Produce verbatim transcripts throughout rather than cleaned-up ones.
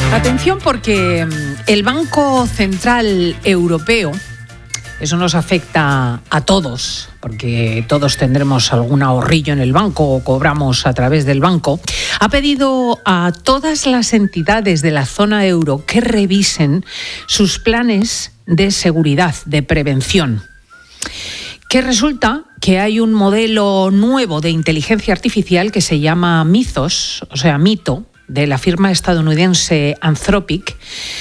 Atención, porque el Banco Central Europeo, eso nos afecta a todos, porque todos tendremos algún ahorrillo en el banco o cobramos a través del banco, ha pedido a todas las entidades de la zona euro que revisen sus planes de seguridad, de prevención. Que resulta que hay un modelo nuevo de inteligencia artificial que se llama Mythos, o sea, mito, de la firma estadounidense Anthropic,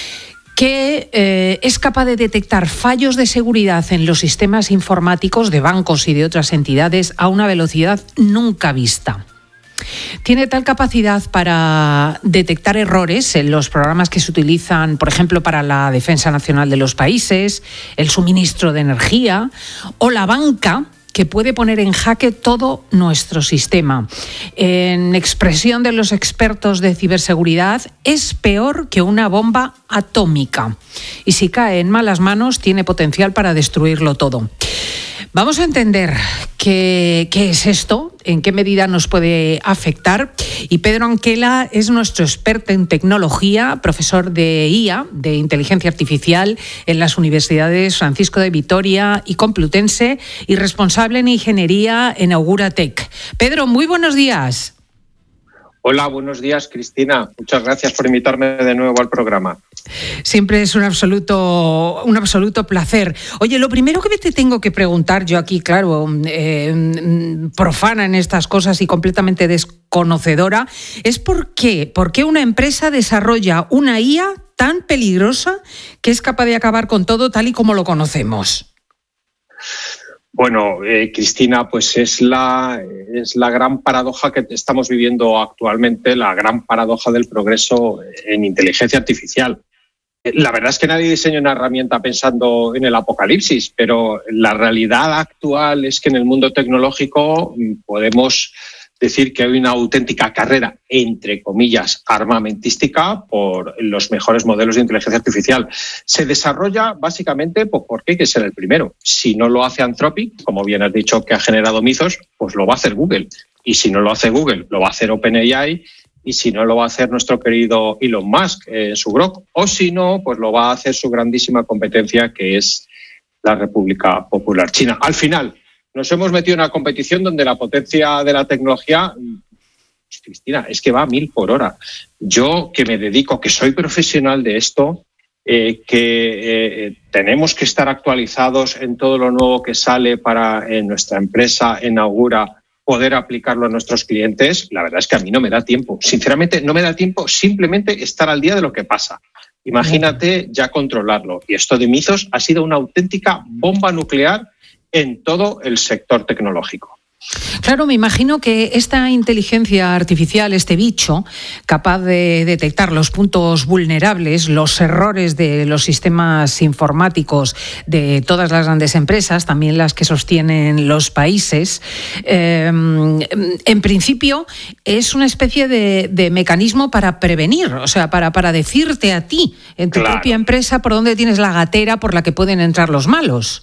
que eh, es capaz de detectar fallos de seguridad en los sistemas informáticos de bancos y de otras entidades a una velocidad nunca vista. Tiene tal capacidad para detectar errores en los programas que se utilizan, por ejemplo, para la defensa nacional de los países, el suministro de energía o la banca, que puede poner en jaque todo nuestro sistema. En expresión de los expertos de ciberseguridad, es peor que una bomba atómica. Y si cae en malas manos, tiene potencial para destruirlo todo. Vamos a entender qué, qué es esto, en qué medida nos puede afectar. Y Pedro Anquela es nuestro experto en tecnología, profesor de I A, de inteligencia artificial, en las universidades Francisco de Vitoria y Complutense, y responsable en ingeniería en Augura Tech. Pedro, muy buenos días. Hola, buenos días, Cristina. Muchas gracias por invitarme de nuevo al programa. Siempre es un absoluto, un absoluto placer. Oye, lo primero que te tengo que preguntar, yo aquí, claro, eh, profana en estas cosas y completamente desconocedora, es por qué, por qué una empresa desarrolla una I A tan peligrosa que es capaz de acabar con todo tal y como lo conocemos. Bueno, eh, Cristina, pues es la, es la gran paradoja que estamos viviendo actualmente, la gran paradoja del progreso en inteligencia artificial. La verdad es que nadie diseña una herramienta pensando en el apocalipsis, pero la realidad actual es que en el mundo tecnológico podemos decir que hay una auténtica carrera, entre comillas, armamentística por los mejores modelos de inteligencia artificial. Se desarrolla básicamente porque hay que ser el primero. Si no lo hace Anthropic, como bien has dicho que ha generado Mythos, pues lo va a hacer Google. Y si no lo hace Google, lo va a hacer OpenAI. Y si no, lo va a hacer nuestro querido Elon Musk en su Grok. O si no, pues lo va a hacer su grandísima competencia, que es la República Popular China. Al final, nos hemos metido en una competición donde la potencia de la tecnología, pues, Cristina, es que va a mil por hora. Yo, que me dedico, que soy profesional de esto, eh, que eh, tenemos que estar actualizados en todo lo nuevo que sale para en nuestra empresa, en Augura, poder aplicarlo a nuestros clientes, la verdad es que a mí no me da tiempo. Sinceramente, no me da tiempo simplemente estar al día de lo que pasa. Imagínate ya controlarlo. Y esto de Mythos ha sido una auténtica bomba nuclear en todo el sector tecnológico. Claro, me imagino que esta inteligencia artificial, este bicho, capaz de detectar los puntos vulnerables, los errores de los sistemas informáticos de todas las grandes empresas, también las que sostienen los países, eh, en principio es una especie de, de mecanismo para prevenir, o sea, para, para decirte a ti, en tu claro. propia empresa, por dónde tienes la gatera por la que pueden entrar los malos.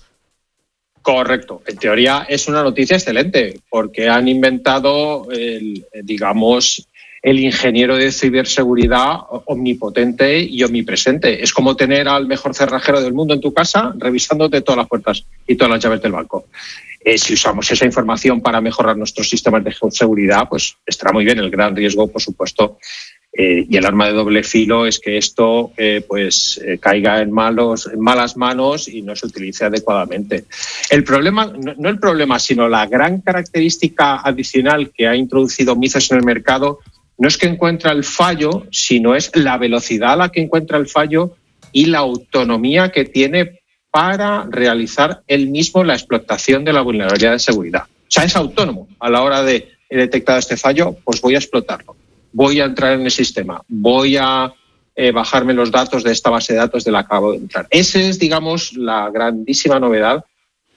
Correcto. En teoría es una noticia excelente porque han inventado, el, digamos, el ingeniero de ciberseguridad omnipotente y omnipresente. Es como tener al mejor cerrajero del mundo en tu casa revisándote todas las puertas y todas las llaves del banco. Eh, si usamos esa información para mejorar nuestros sistemas de seguridad, pues estará muy bien. El gran riesgo, por supuesto, Eh, y el arma de doble filo es que esto eh, pues eh, caiga en, malos, en malas manos y no se utilice adecuadamente. El problema, no, no el problema, sino la gran característica adicional que ha introducido Mythos en el mercado no es que encuentra el fallo, sino es la velocidad a la que encuentra el fallo y la autonomía que tiene para realizar él mismo la explotación de la vulnerabilidad de seguridad. O sea, es autónomo a la hora de he detectado este fallo, pues voy a explotarlo. Voy a entrar en el sistema, voy a eh, bajarme los datos de esta base de datos de la que acabo de entrar. Esa es, digamos, la grandísima novedad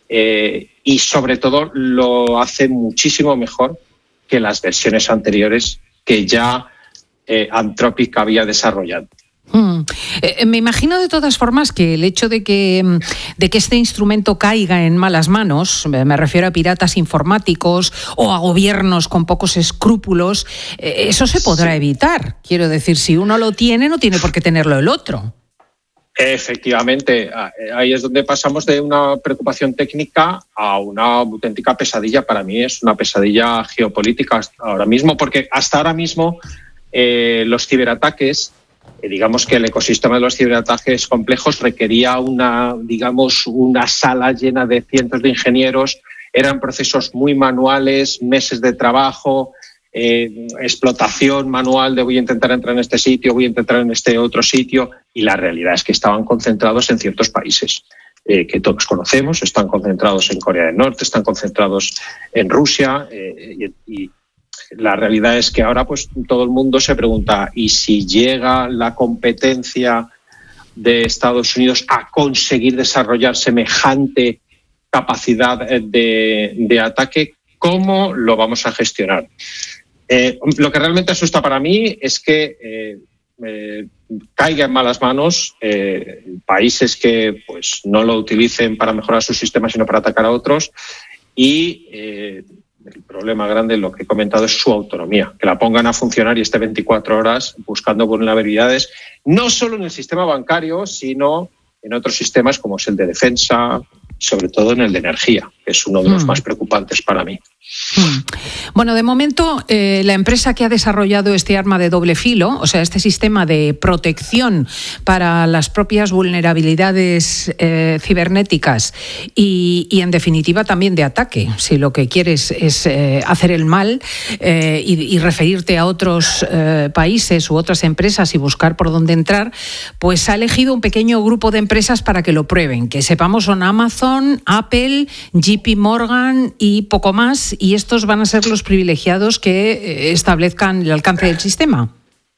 eh, y, sobre todo, lo hace muchísimo mejor que las versiones anteriores que ya eh, Anthropic había desarrollado. Hmm. Eh, me imagino de todas formas que el hecho de que, de que este instrumento caiga en malas manos, me refiero a piratas informáticos o a gobiernos con pocos escrúpulos, eh, eso se podrá sí. evitar. Quiero decir, si uno lo tiene, no tiene por qué tenerlo el otro. Efectivamente, ahí es donde pasamos de una preocupación técnica a una auténtica pesadilla. Para mí es una pesadilla geopolítica ahora mismo, porque hasta ahora mismo eh, los ciberataques, eh, digamos que el ecosistema de los ciberataques complejos requería una, digamos, una sala llena de cientos de ingenieros, eran procesos muy manuales, meses de trabajo, Eh, explotación manual de voy a intentar entrar en este sitio, voy a entrar en este otro sitio, y la realidad es que estaban concentrados en ciertos países eh, que todos conocemos, están concentrados en Corea del Norte, están concentrados en Rusia eh, y, y la realidad es que ahora pues todo el mundo se pregunta, ¿y si llega la competencia de Estados Unidos a conseguir desarrollar semejante capacidad de, de ataque? ¿Cómo lo vamos a gestionar? Eh, lo que realmente asusta para mí es que eh, eh, caiga en malas manos, eh, países que pues, no lo utilicen para mejorar sus sistemas, sino para atacar a otros. Y eh, el problema grande, lo que he comentado, es su autonomía, que la pongan a funcionar y esté veinticuatro horas buscando vulnerabilidades, no solo en el sistema bancario, sino en otros sistemas como es el de defensa, sobre todo en el de energía, que es uno de los mm. más preocupantes para mí. Mm. Bueno, de momento, eh, la empresa que ha desarrollado este arma de doble filo, o sea, este sistema de protección para las propias vulnerabilidades eh, cibernéticas y, y, en definitiva, también de ataque, si lo que quieres es eh, hacer el mal eh, y, y referirte a otros eh, países u otras empresas y buscar por dónde entrar, pues ha elegido un pequeño grupo de empresas para que lo prueben, que sepamos son Amazon, Apple, J P Morgan y poco más, y estos van a ser los privilegiados que establezcan el alcance del sistema.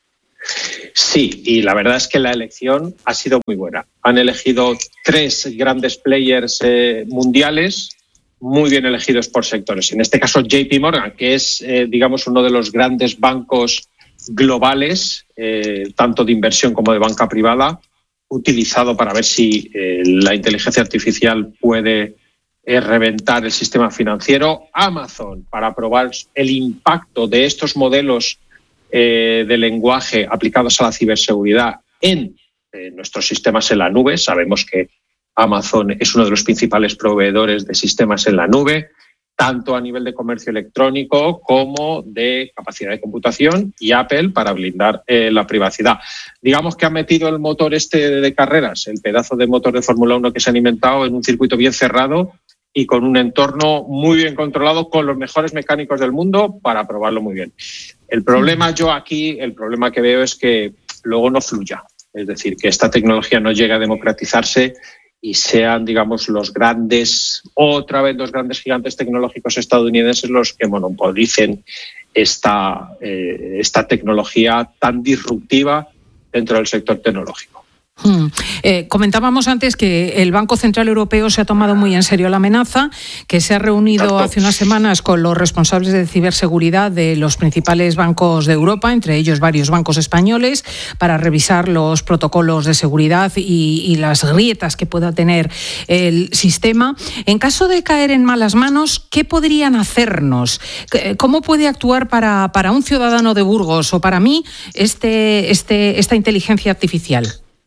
Sí, y la verdad es que la elección ha sido muy buena. Han elegido tres grandes players eh, mundiales, muy bien elegidos por sectores. En este caso, J P Morgan, que es, eh, digamos, uno de los grandes bancos globales, eh, tanto de inversión como de banca privada, utilizado para ver si eh, la inteligencia artificial puede eh, reventar el sistema financiero. Amazon, para probar el impacto de estos modelos eh, de lenguaje aplicados a la ciberseguridad en eh, nuestros sistemas en la nube. Sabemos que Amazon es uno de los principales proveedores de sistemas en la nube, tanto a nivel de comercio electrónico como de capacidad de computación, y Apple para blindar eh, la privacidad. Digamos que han metido el motor este de carreras, el pedazo de motor de Fórmula uno que se han inventado, en un circuito bien cerrado y con un entorno muy bien controlado, con los mejores mecánicos del mundo para probarlo muy bien. El problema yo aquí, el problema que veo es que luego no fluya, es decir, que esta tecnología no llegue a democratizarse y sean, digamos, los grandes, otra vez los grandes gigantes tecnológicos estadounidenses los que monopolicen esta, eh, esta tecnología tan disruptiva dentro del sector tecnológico. Hmm. Eh, comentábamos antes que el Banco Central Europeo se ha tomado muy en serio la amenaza, que se ha reunido Exacto. hace unas semanas con los responsables de ciberseguridad de los principales bancos de Europa, entre ellos varios bancos españoles, para revisar los protocolos de seguridad y, y las grietas que pueda tener el sistema. En caso de caer en malas manos, ¿qué podrían hacernos? ¿Cómo puede actuar para, para un ciudadano de Burgos o para mí este, este, esta inteligencia artificial?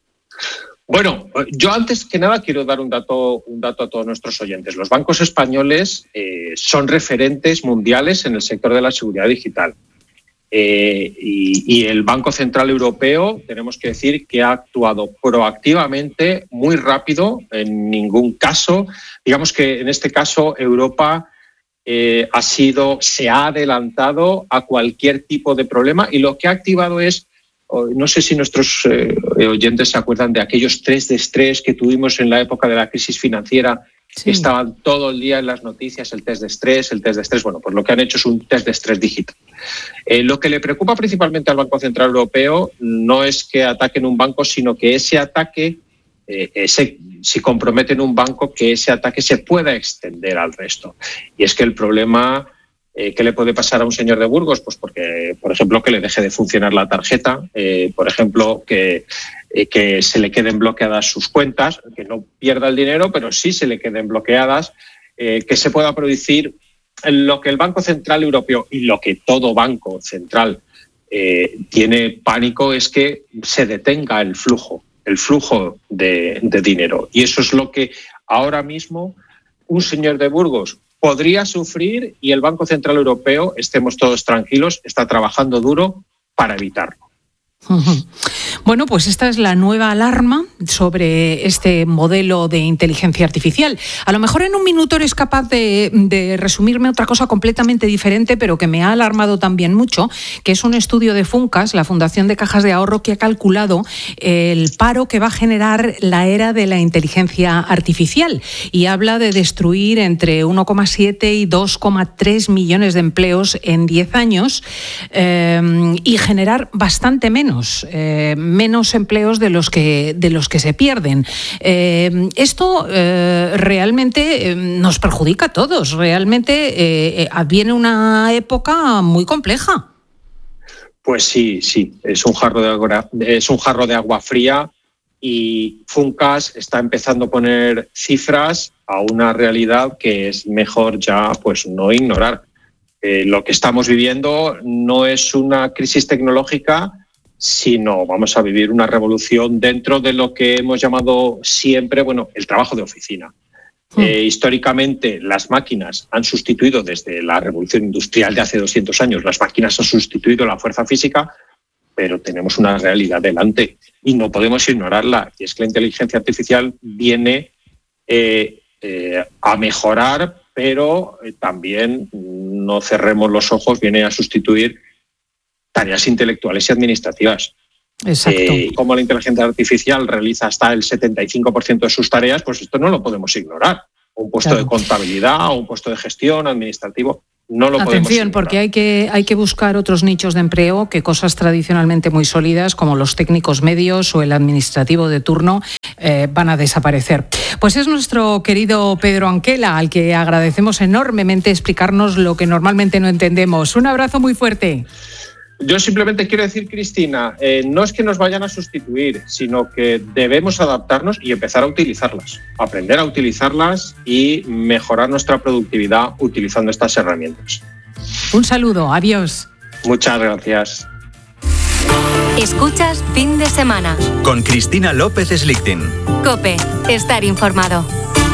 Bueno, yo antes que nada quiero dar un dato, un dato a todos nuestros oyentes. Los bancos españoles eh, son referentes mundiales en el sector de la seguridad digital. Eh, y, y el Banco Central Europeo, tenemos que decir que ha actuado proactivamente, muy rápido, en ningún caso. Digamos que en este caso Europa eh, ha sido, se ha adelantado a cualquier tipo de problema, y lo que ha activado es, no sé si nuestros eh, oyentes se acuerdan de aquellos test de estrés que tuvimos en la época de la crisis financiera, sí. que estaban todo el día en las noticias, el test de estrés, el test de estrés. Bueno, pues lo que han hecho es un test de estrés digital. Eh, lo que le preocupa principalmente al Banco Central Europeo no es que ataquen un banco, sino que ese ataque, eh, ese, si comprometen un banco, que ese ataque se pueda extender al resto. Y es que el problema Eh, ¿Qué le puede pasar a un señor de Burgos? Pues porque, por ejemplo, que le deje de funcionar la tarjeta, eh, por ejemplo, que, eh, que se le queden bloqueadas sus cuentas, que no pierda el dinero, pero sí se le queden bloqueadas, eh, que se pueda producir lo que el Banco Central Europeo y lo que todo banco central eh, tiene pánico es que se detenga el flujo, el flujo de, de dinero. Y eso es lo que ahora mismo un señor de Burgos podría sufrir y el Banco Central Europeo, estemos todos tranquilos, está trabajando duro para evitarlo. Bueno, pues esta es la nueva alarma sobre este modelo de inteligencia artificial. A lo mejor en un minuto eres capaz de, de resumirme otra cosa completamente diferente, pero que me ha alarmado también mucho, que es un estudio de Funcas, la Fundación de Cajas de Ahorro, que ha calculado el paro que va a generar la era de la inteligencia artificial y habla de destruir entre uno coma siete y dos coma tres millones de empleos en diez años eh, y generar bastante menos. Eh, menos empleos de los que, de los que se pierden. Eh, esto eh, realmente eh, nos perjudica a todos. Realmente eh, viene una época muy compleja. Pues sí, sí. Es un jarro de agua, es un jarro de agua fría y Funcas está empezando a poner cifras a una realidad que es mejor ya pues no ignorar. Eh, lo que estamos viviendo no es una crisis tecnológica, sino vamos a vivir una revolución dentro de lo que hemos llamado siempre, bueno, el trabajo de oficina. Mm. Eh, históricamente, las máquinas han sustituido, desde la revolución industrial de hace doscientos años, las máquinas han sustituido la fuerza física, pero tenemos una realidad delante y no podemos ignorarla. Y es que la inteligencia artificial viene eh, eh, a mejorar, pero eh, también, no cerremos los ojos, viene a sustituir tareas intelectuales y administrativas. Exacto. Eh, como la inteligencia artificial realiza hasta el setenta y cinco por ciento de sus tareas, pues esto no lo podemos ignorar. Un puesto claro. de contabilidad o un puesto de gestión administrativo, no lo Atención, podemos ignorar. porque hay que, hay que buscar otros nichos de empleo que cosas tradicionalmente muy sólidas, como los técnicos medios o el administrativo de turno, eh, van a desaparecer. Pues es nuestro querido Pedro Anquela, al que agradecemos enormemente explicarnos lo que normalmente no entendemos. Un abrazo muy fuerte. Yo simplemente quiero decir, Cristina, eh, no es que nos vayan a sustituir, sino que debemos adaptarnos y empezar a utilizarlas, aprender a utilizarlas y mejorar nuestra productividad utilizando estas herramientas. Un saludo, adiós. Muchas gracias. Escuchas Fin de Semana con Cristina López Slichting. COPE, estar informado.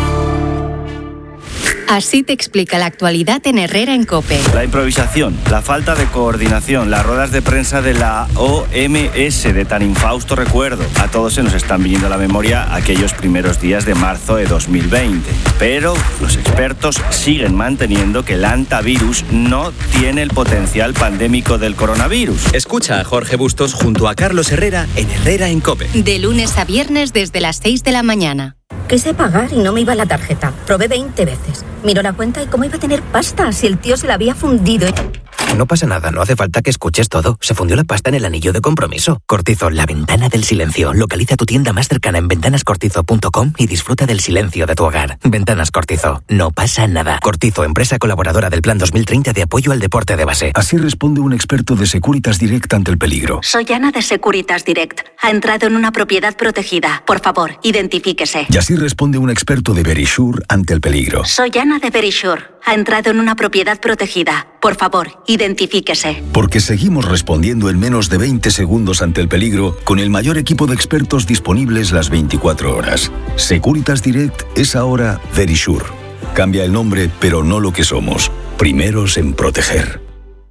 Así te explica la actualidad en Herrera en COPE. La improvisación, la falta de coordinación, las ruedas de prensa de la O M S de tan infausto recuerdo. A todos se nos están viniendo a la memoria aquellos primeros días de marzo de dos mil veinte. Pero los expertos siguen manteniendo que el hantavirus no tiene el potencial pandémico del coronavirus. Escucha a Jorge Bustos junto a Carlos Herrera en Herrera en COPE. De lunes a viernes desde las seis de la mañana. Quise pagar y no me iba la tarjeta. Probé veinte veces. Miró la cuenta y cómo iba a tener pasta si el tío se la había fundido. No pasa nada, no hace falta que escuches todo. Se fundió la pasta en el anillo de compromiso. Cortizo, la ventana del silencio. Localiza tu tienda más cercana en ventanas cortizo punto com y disfruta del silencio de tu hogar. Ventanas Cortizo, no pasa nada. Cortizo, empresa colaboradora del Plan dos mil treinta de apoyo al deporte de base. Así responde un experto de Securitas Direct ante el peligro. Soy Ana de Securitas Direct. Ha entrado en una propiedad protegida. Por favor, identifíquese. Y así responde un experto de Verisure ante el peligro. Soy Ana de Verisure. Ha entrado en una propiedad protegida. Por favor, identifíquese. Porque seguimos respondiendo en menos de veinte segundos ante el peligro con el mayor equipo de expertos disponibles las veinticuatro horas. Securitas Direct es ahora Verisure. Cambia el nombre, pero no lo que somos. Primeros en proteger.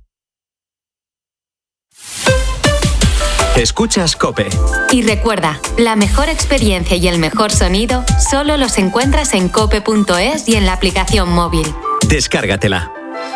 Escuchas COPE. Y recuerda, la mejor experiencia y el mejor sonido solo los encuentras en cope punto es y en la aplicación móvil. Descárgatela.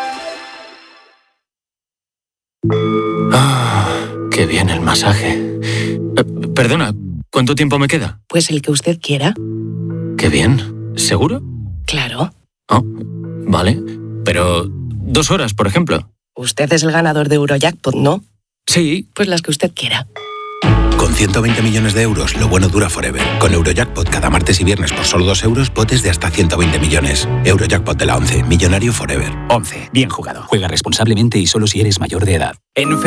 Ah, qué bien el masaje. Eh, perdona, ¿cuánto tiempo me queda? Pues el que usted quiera. Qué bien. ¿Seguro? Claro. Oh, vale. Pero dos horas, por ejemplo. Usted es el ganador de Eurojackpot, ¿no? Sí. Pues las que usted quiera. Con ciento veinte millones de euros, lo bueno dura forever. Con Eurojackpot cada martes y viernes por solo dos euros, potes de hasta ciento veinte millones. Eurojackpot de la once, millonario forever. once. Bien jugado. Juega responsablemente y solo si eres mayor de edad. En